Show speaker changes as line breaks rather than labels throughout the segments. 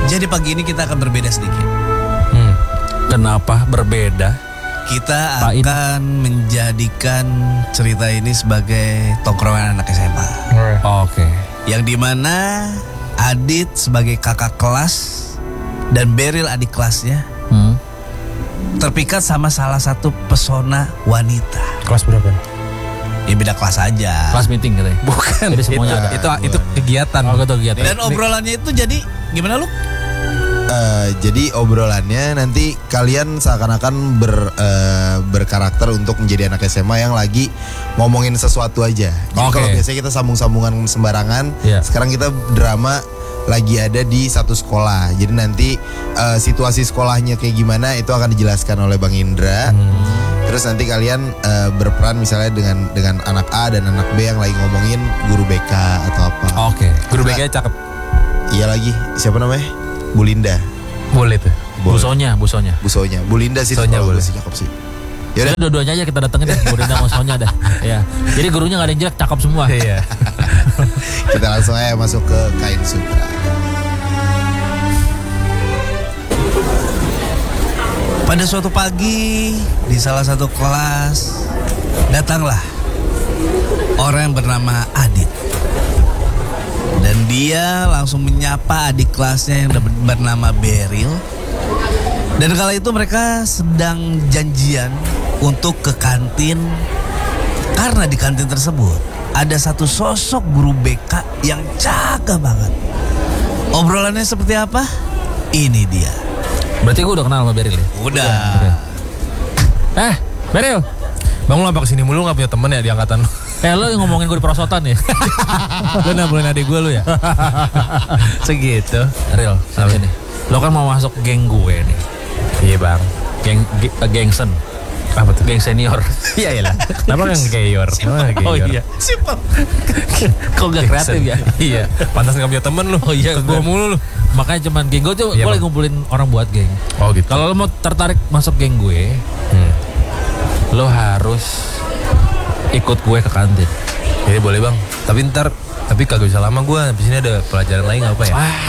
Jadi pagi ini kita akan berbeda sedikit.
Kenapa berbeda?
Kita
Pak
akan menjadikan cerita ini sebagai tongkrongan anak SMA.
Oke.
Yang dimana Adit sebagai kakak kelas dan Beril adik kelasnya terpikat sama salah satu pesona wanita.
Kelas berapa?
Ya beda kelas aja.
Kelas meeting katanya.
Bukan.
Jadi semuanya ada.
Itu kegiatan.
Oh, gitu kegiatan.
Dan obrolannya itu jadi gimana lu?
Jadi obrolannya nanti kalian seakan-akan berkarakter untuk menjadi anak SMA yang lagi ngomongin sesuatu aja. Jadi
Oke.
kalau biasanya kita sambung-sambungan sembarangan,
Iya.
sekarang kita drama lagi ada di satu sekolah. Jadi nanti situasi sekolahnya kayak gimana itu akan dijelaskan oleh Bang Indra. Terus nanti kalian berperan misalnya dengan anak A dan anak B yang lagi ngomongin guru BK atau apa.
Oke.
Guru BK cakep.
Iya lagi, siapa namanya? Bu Linda.
Boleh tuh.
Boleh.
Busonya.
Busonya. Bu Linda sih
Busonya
kalau
boleh.
sih cakep sih.
Ya
Yaudah.
dua-duanya aja kita datengin deh. Guru Dinda Busonya dah. Ya. Jadi gurunya nggak ada yang jelek, cakep semua.
Iya.
Kita langsung aja masuk ke Kain Sutra.
Pada suatu pagi di salah satu kelas datanglah orang yang bernama Adit. Dan dia langsung menyapa adik kelasnya yang bernama Beril. Dan kala itu mereka sedang janjian untuk ke kantin. Karena di kantin tersebut ada satu sosok guru BK yang cakep banget. Obrolannya seperti apa? Ini dia.
Berarti gue udah kenal sama Beril ya?
Udah.
Beril.
Bang lu apa kesini mulu, gak punya temen ya di angkatan lu?
Lo yang ngomongin gue di perosotan ya?
Lu nabulin adik gue lu ya? Segitu.
Ril, sampai nih. Lo kan mau masuk geng gue nih.
Iya bang.
Gengsen.
Apa tuh?
Geng senior.
Iya lah. Kenapa gak ngegayor?
Oh iya.
Simpel.
Kok gak kreatif ya?
Iya. Pantas gak punya temen lu.
Oh iya,
Gue mulu lu.
Makanya cuman geng gue tuh
Iya,
gue lagi
Bang.
ngumpulin orang buat geng.
Oh gitu.
Kalau lo mau tertarik masuk geng gue, lo harus ikut gue ke kantin.
Jadi boleh bang. Tapi kagak bisa lama gue. Abis ini ada pelajaran lain gak apa ya?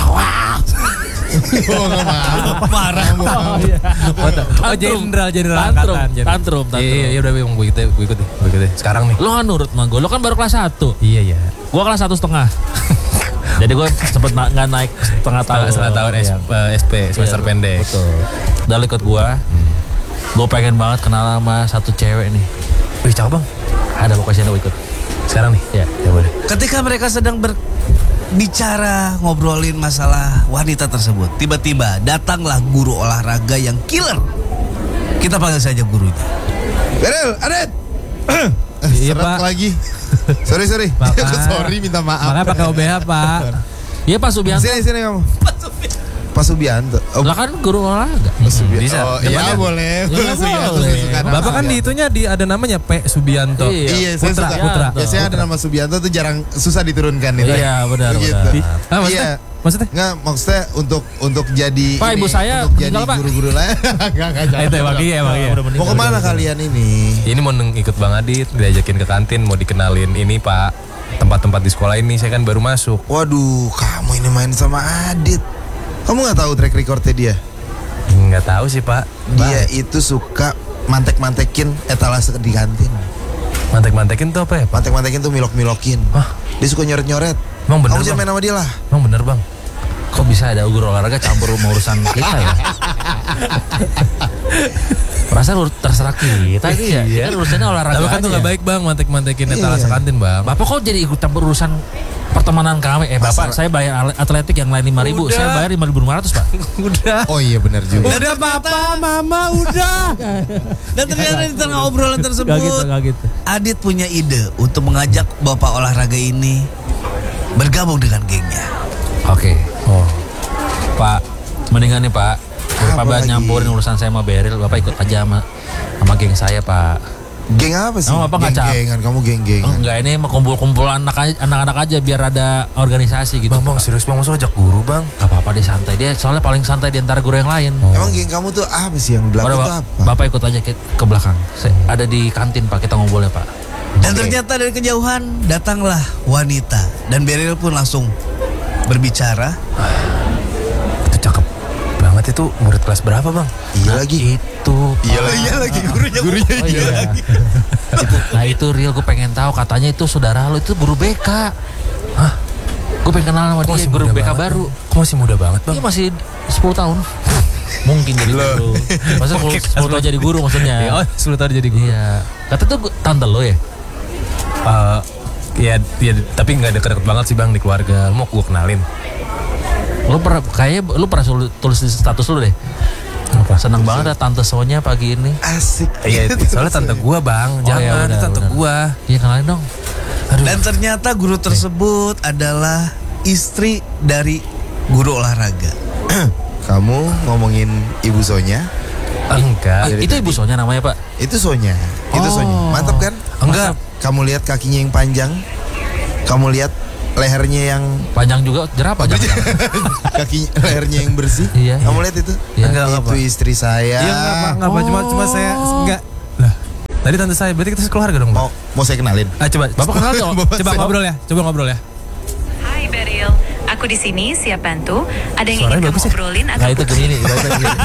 Marah.
Oh jenderal angkatan.
Tantrum.
Iya udah bang, gue ikut deh. Sekarang nih.
Lo kan nurut sama gue, lo kan baru kelas 1.
Iya.
Gue kelas 1,5. Jadi gue sempet nggak naik setengah tahun.
Setengah tahun
Iya.
SP semester
Iya,
pendek.
Betul. Udah lo ikut gue. Gue pengen banget kenal sama satu cewek nih.
Wih cakep bang.
Ada pokoknya lo ikut.
Sekarang nih.
Ya.
Ya boleh.
Ketika mereka sedang berbicara ngobrolin masalah wanita tersebut, tiba-tiba datanglah guru olahraga yang killer. Kita panggil saja gurunya.
Beril, Adit.
Iya,
Seret
Pak.
lagi. Sorry. Sorry, minta maaf.
Makanya pakai OBH pak.
Iya Pak Subianto.
Sini kamu. Pak Subianto. Oh,
Lah kan guru olahraga.
Pak Subianto.
bisa.
Oh, iya boleh.
Ya,
Subianto,
boleh.
saya suka nama
Bapak kan di
Subianto.
itunya ada namanya P Subianto.
Iya, saya
Putra,
suka.
Putra.
Biasanya ada nama Subianto tuh jarang susah diturunkan itu.
Iya benar.
Begitu.
Ah, maksudnya?
Iya.
Maksudnya?
Nggak, maksudnya untuk jadi
Pak, ibu saya
untuk jadi
meninggal, Pak.
guru-guru lain. Enggak
Itu emang iya.
Mau kemana kalian ini?
Ini mau ikut Bang Adit, diajakin ke kantin, mau dikenalin ini Pak, tempat-tempat di sekolah ini. Saya kan baru masuk.
Waduh, kamu ini main sama Adit. Kamu nggak tahu track recordnya dia?
Nggak tahu sih Pak.
Dia itu suka mantek-mantekin etalase di kantin.
Mantek-mantekin tuh apa ya Pak?
Mantek-mantekin tuh milok-milokin.
Hah?
Dia suka nyoret-nyoret.
Emang bener
Kamu jangan
Bang?
main sama dia lah.
Emang bener Bang?
Kok bisa ada guru olahraga campur urusan kita ya? Perasaan terserah kita gitu ya.
Iya.
Kan urusannya olahraga
Tapi kan tuh
aja.
nggak baik Bang, mantek-mantekin etalase kantin Bang.
Bapak kok jadi ikut campur urusan pertemanan kami? Bapak saya bayar atletik yang lain 5.000, saya bayar 5.500 Pak.
Udah.
Oh iya benar juga.
Udah Papa, Mama udah.
Dan ternyata di tengah obrolan tersebut,
Gak gitu.
Adit punya ide untuk mengajak bapak olahraga ini bergabung dengan gengnya.
Oke.
Oh.
Pak, mendingan nih Pak,
Apa
Bapak
lagi?
nyampurin urusan saya sama Beril, Bapak ikut aja sama geng saya Pak.
Geng apa sih?
Emang apa nggak cap?
Geng-gengan, kamu geng-gengan.
Enggak, ini mah kumpul-kumpul anak-anak aja biar ada organisasi gitu.
Bang, serius Bang, masuk ajak guru Bang.
Gak apa-apa deh, santai. Dia soalnya paling santai di antara guru yang lain.
Emang geng kamu tuh apa sih yang belakang
Udah,
tuh
Pak,
apa?
Bapak ikut aja ke belakang. Ada di kantin Pak, kita ngobrolnya Pak.
Dan
Oke.
ternyata dari kejauhan datanglah wanita. Dan Beril pun langsung berbicara.
Itu cakep banget. Itu murid kelas berapa bang?
Iya lagi.
Itu
Iya lagi gurunya
Oh, iya. Nah itu real, gue pengen tahu, katanya itu saudara lo, itu guru BK.
Hah?
Gue pengen kenal sama dia, guru BK baru.
Kok masih muda banget bang?
Iya masih 10 tahun. Mungkin jadi guru. Maksudnya 10 tahun jadi guru maksudnya.
Oh 10 tahun jadi guru.
Iya. Kata tuh tante lo ya?
Ya tapi nggak deket-deket banget sih bang di keluarga. Mau gue kenalin?
Lo pernah, kayaknya lo pernah tulis di status lo deh. Seneng banget ada tante Sonya pagi ini.
Asik.
Iya soalnya tante gue bang. Jangan,
iya,
itu tante
benar.
gue.
Iya kenalin dong.
Dan ternyata guru tersebut adalah istri dari guru olahraga.
Kamu ngomongin Ibu Sonya?
Enggak.
Dari
Itu
tadi.
Ibu Sonya namanya pak?
Itu Sonya. Itu Sonya. Mantap kan?
Enggak.
Kamu lihat kakinya yang panjang? Kamu lihat lehernya yang
Panjang juga, jerapah jangan.
kaki lehernya yang bersih?
Iya.
Kamu lihat itu?
Iya.
Enggak,
Itu istri saya.
Iya enggak Pak. Cuma saya enggak. Lah. Tadi tante saya, berarti kita sekeluarga dong bang.
Mau saya kenalin?
Coba.
Bapak kenal dong?
Coba ngobrol ya. Coba ngobrol ya.
Hai Beril, aku di sini siap bantu. Ada yang
Suaranya
ingin
bagus
kamu
ya?
obrolin atau
Nah itu gini,